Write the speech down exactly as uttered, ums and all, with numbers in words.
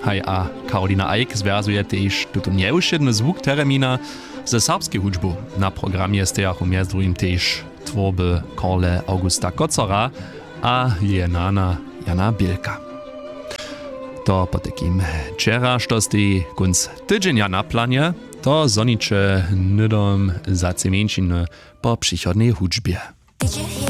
haj a Karolina Eick związuje też tuto nieuszedny zvuk termina ze serbskiej hudżbu. Na programie stejachu między drugim też tworby Karle Augusta Kocora a jej nana Jana Bielka. To po takim wczera, što ste kunc tydzienia na planie, to zonicze nydom za cemenčiny po przychodnej hudżbie.